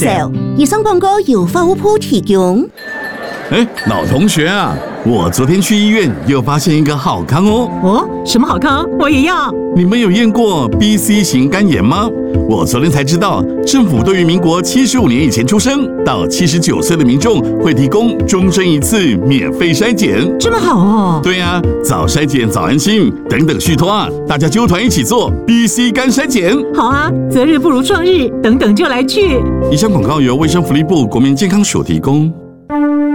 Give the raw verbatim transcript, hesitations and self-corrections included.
sale。以上广告由法务部提供。 哎，老同学啊，我昨天去医院又发现一个好康哦。 哦，什么好康？我也要。 你们有验过 B C 型肝炎吗？我昨天才知道，政府对于民国七十五年以前出生到七十九岁的民众会提供终身一次免费筛检。 这么好哦？ 对呀、啊，早筛检早安心，等等续托啊，大家揪团一起做 B C 肝筛检。 好啊，择日不如撞日，等等就来去。 以上广告由卫生福利部国民健康署提供。